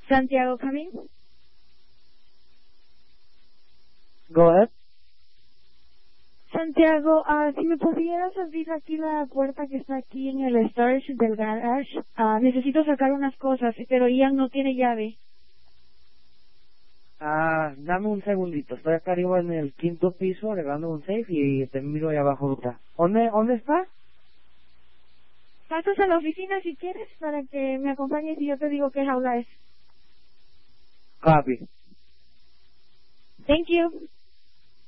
Santiago coming. Go ahead. Santiago, si me pudieras abrir aquí la puerta que está aquí en el storage del garage. Necesito sacar unas cosas, pero Ian no tiene llave. Dame un segundito. Estoy acá arriba en el 5º piso arreglando un safe y te miro ahí abajo ahorita. ¿Dónde está? Pasas a la oficina si quieres para que me acompañes y yo te digo qué jaula es. Copy. Thank you.